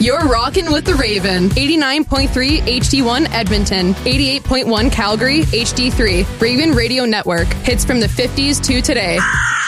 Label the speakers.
Speaker 1: You're rocking with the Raven. 89.3 HD1 Edmonton. 88.1 Calgary HD3. Raven Radio Network. Hits from the 50s to today.